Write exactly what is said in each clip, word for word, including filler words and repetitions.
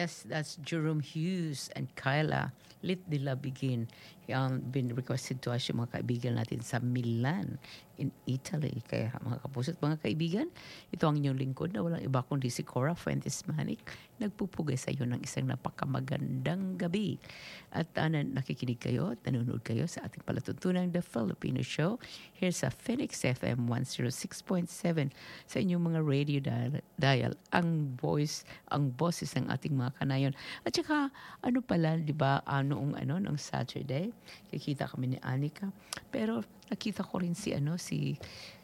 Yes, that's Jerome Hughes and Kyla. Let the Love Begin. Yung been requested to us yung mga kaibigan natin sa Milan in Italy. Kaya mga kapuso at mga kaibigan, ito ang inyong lingkod na walang iba kundi si Cora Fuentes Manic. Nagpupugay sa iyo ng isang napakamagandang gabi. At uh, nakikinig kayo at nanonood kayo sa ating palatuntunang The Filipino Show here sa Phoenix F M one oh six point seven sa inyong mga radio dial, dial ang voice, ang boses ng ating mga kanayon. At saka, ano pala, di ba, uh, noong ano, noong Saturday, kikita kami ni Anika. Pero nakita ko rin si ano, si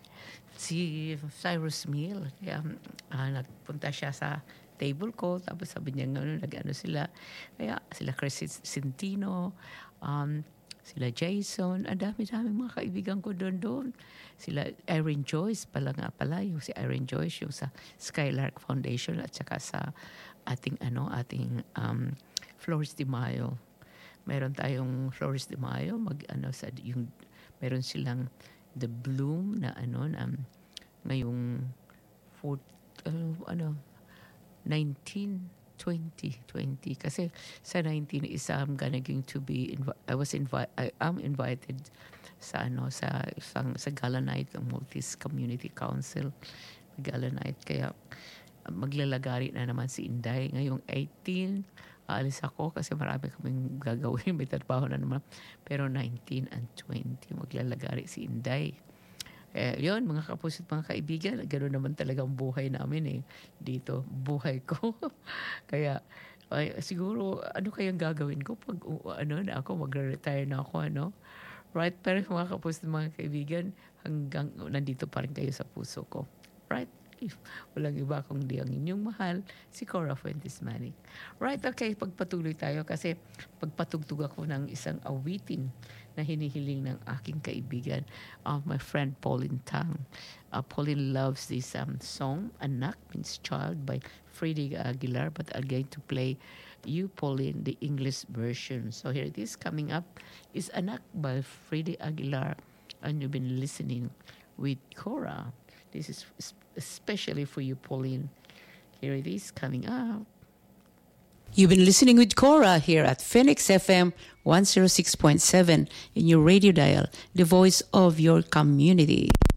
si Cyrus Mill. Kaya uh, nagpunta siya sa table ko, tapos sabi niya ano, nag-ano sila. Kaya sila Chris Centino, um, sila Jason, ang dami-dami mga kaibigan ko doon doon. Sila Irene Joyce pala nga pala, yung si Irene Joyce, yung sa Skylark Foundation at saka sa ating ano, ating um, Flores de Mayo. Meron tayong Flores de Mayo, mag ano sa yung meron silang The Bloom na ano na um, ngayong fourth, uh, ano nineteen twenty twenty kasi sa nineteen is I'm gonna going to be invi- I was invited I am invited sa ano sa sa, sa gala night ng Maltese Community Council gala night, kaya maglalagari na naman si Inday ngayong eighteen. Aalis ako kasi marami kaming gagawin, may trabaho na naman, pero nineteen and twenty maglalagari si Inday. Eh, yun, mga kapuso at mga kaibigan, gano'n naman talaga ang buhay namin eh. Dito, buhay ko. Kaya, ay, siguro, ano kayang gagawin ko pag, uh, ano, na ako, magre-retire na ako, ano? Right? Pero mga kapuso at mga kaibigan, hanggang nandito pa rin kayo sa puso ko. Right? If walang iba kundi ang inyong mahal, si Cora Fuentes Manic. Right, okay, pagpatuloy tayo kasi pagpatugtog ako ng isang awitin na hinihiling ng aking kaibigan, of uh, my friend Pauline Tang. Uh, Pauline loves this um, song, Anak means child by Freddie Aguilar, but I'm going to play you, Pauline, the English version. So here it is, coming up is Anak by Freddie Aguilar, and you've been listening with Cora. This is especially for you, Pauline. Here it is, coming up. You've been listening with Cora here at Phoenix F M one oh six point seven in your radio dial, the voice of your community.